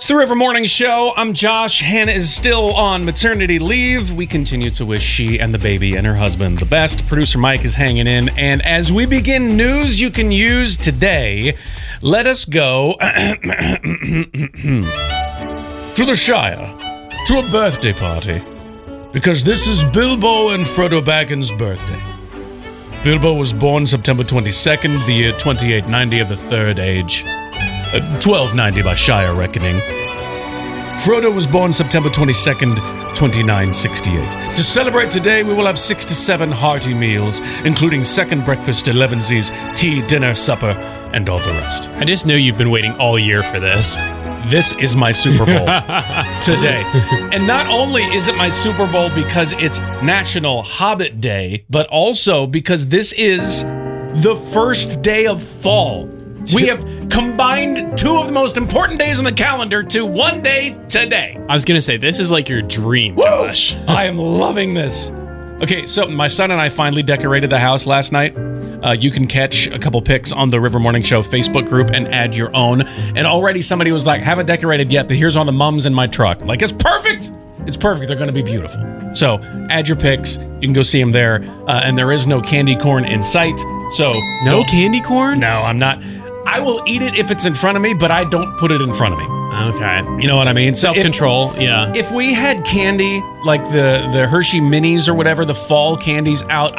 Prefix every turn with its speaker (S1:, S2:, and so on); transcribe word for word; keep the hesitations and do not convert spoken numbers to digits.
S1: the River Morning Show. I'm Josh. Hannah is still on maternity leave. We continue to wish she and the baby and her husband the best. Producer Mike is hanging in. And as we begin news you can use today, let us go to the Shire, to a birthday party. Because this is Bilbo and Frodo Baggins' birthday. Bilbo was born September twenty-second, the year twenty-eight ninety of the Third Age. Uh, twelve ninety by Shire reckoning. Frodo was born September twenty-second, twenty-nine sixty-eight. To celebrate today, we will have six to seven hearty meals, including second breakfast, elevensies, tea, dinner, supper, and all the rest.
S2: I just know you've been waiting all year for this.
S1: This is my Super Bowl today. And not only is it my Super Bowl because it's National Hobbit Day, but also because this is the first day of fall. We have combined two of the most important days on the calendar to one day today.
S2: I was going to say, this is like your dream,
S1: Woo!
S2: Josh.
S1: I am loving this. Okay, so my son and I finally decorated the house last night. Uh, you can catch a couple pics on the River Morning Show Facebook group and add your own. And already somebody was like, haven't decorated yet, but here's all the mums in my truck. Like, it's perfect. It's perfect. They're going to be beautiful. So add your pics. You can go see them there. Uh, and there is no candy corn in sight. So
S2: No candy corn?
S1: No, I'm not. I will eat it if it's in front of me, but I don't put it in front of me.
S2: Okay.
S1: You know what I mean? So
S2: Self-control,
S1: if,
S2: yeah.
S1: If we had candy, like the, the Hershey Minis or whatever, the fall candies out,